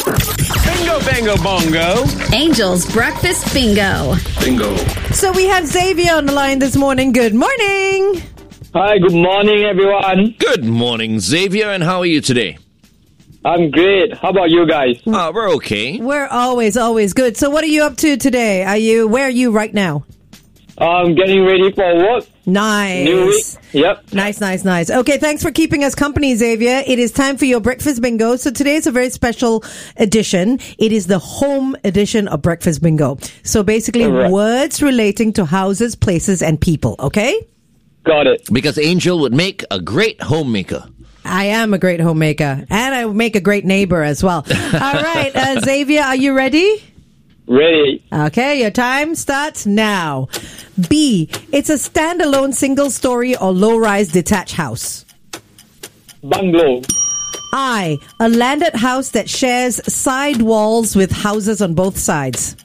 Bingo, bango, bongo. Angel's Breakfast Bingo. Bingo. So we have Xavier on the line this morning. Good morning. Hi, good morning, everyone. Good morning, Xavier, and how are you today? I'm great. How about you guys? We're okay. We're always good. So what are you up to today? Where are you right now? I'm getting ready for work. Nice. New week. Yep. Nice. Okay, thanks for keeping us company, Xavier. It is time for your breakfast bingo. So today is a very special edition. It is the home edition of breakfast bingo. So basically, Correct. words relating to houses, places, and people. Okay? Got it. Because Angel would make a great homemaker. I am a great homemaker, and I make a great neighbor as well. All right, Xavier, are you ready? Ready. Okay, your time starts now. B, it's a standalone single-story or low-rise detached house. Bungalow. I, a landed house that shares side walls with houses on both sides.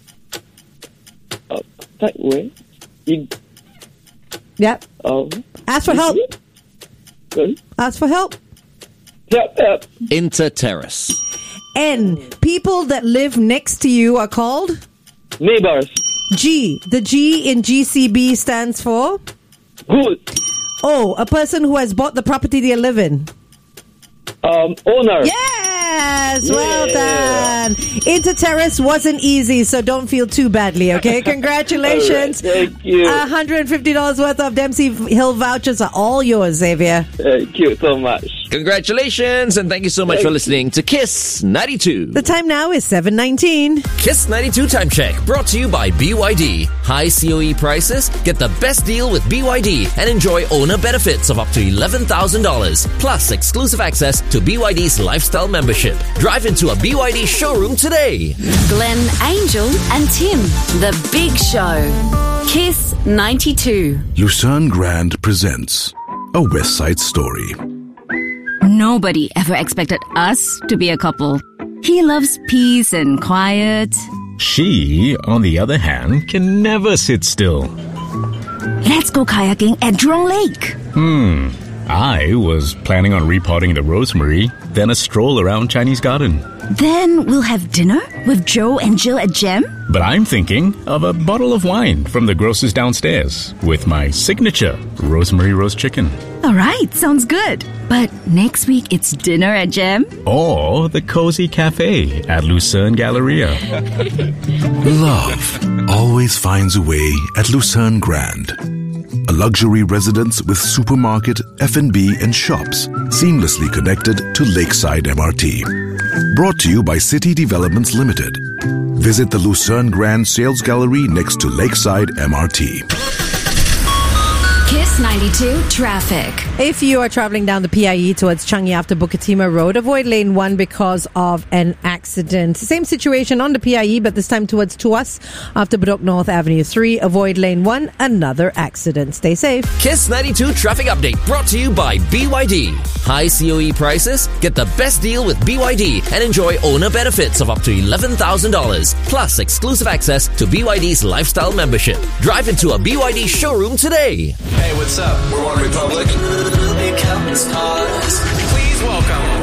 Wait. Yep. Ask for help. Ask for help. Yep. Interterrace. N, people that live next to you are called? Neighbors. G, the G in GCB stands for? Good. O, a person who has bought the property they live in. Owner. Yes, well done. Interterrace wasn't easy, so don't feel too badly, okay? Congratulations. All right, thank you. $150 worth of Dempsey Hill vouchers are all yours, Xavier. Thank you so much. Congratulations, and thank you so much for listening to Kiss 92. The time now is 7:19. Kiss 92 Time Check, brought to you by BYD. High COE prices? Get the best deal with BYD and enjoy owner benefits of up to $11,000. Plus exclusive access to BYD's lifestyle membership. Drive into a BYD showroom today. Glenn, Angel, and Tim. The Big Show. Kiss 92. Lucerne Grand presents A West Side Story. Nobody ever expected us to be a couple. He loves peace and quiet. She, on the other hand, can never sit still. Let's go kayaking at Jurong Lake. I was planning on repotting the rosemary, then a stroll around Chinese Garden. Then we'll have dinner with Joe and Jill at Gem. But I'm thinking of a bottle of wine from the grocer's downstairs with my signature rosemary roast chicken. All right, sounds good. But next week it's dinner at Gem. Or the cozy cafe at Lucerne Galleria. Love always finds a way at Lucerne Grand. A luxury residence with supermarket, F&B and shops seamlessly connected to Lakeside MRT. Brought to you by City Developments Limited. Visit the Lucerne Grand Sales Gallery next to Lakeside MRT. Kiss 92 Traffic. If you are traveling down the PIE towards Changi after Bukit Timah Road, avoid lane 1 because of an accident. Same situation on the PIE, but this time towards Tuas after Bedok North Avenue 3. Avoid lane 1, another accident. Stay safe. Kiss 92 Traffic Update, brought to you by BYD. High COE prices? Get the best deal with BYD and enjoy owner benefits of up to $11,000. Plus exclusive access to BYD's lifestyle membership. Drive into a BYD showroom today. Hey, what's up? We're One Republic. Please welcome